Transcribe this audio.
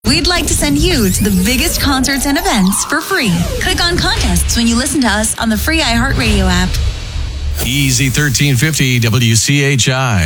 We'd like to send you to the biggest concerts and events for free. Click on contests when you listen to us on the free iHeartRadio app. Easy 1350 WCHI.